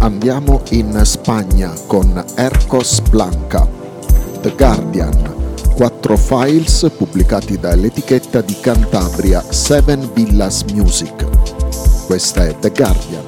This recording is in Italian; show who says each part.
Speaker 1: Andiamo in Spagna con Ercos Blanca, The Guardian, 4 files pubblicati dall'etichetta di Cantabria Seven Villas Music. Questa è The Guardian.